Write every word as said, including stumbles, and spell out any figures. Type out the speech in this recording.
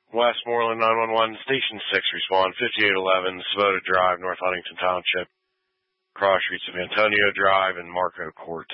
Westmoreland nine one one, Station six, respond, fifty-eight eleven, Sabota Drive, North Huntington Township, cross streets of Antonio Drive and Marco Court.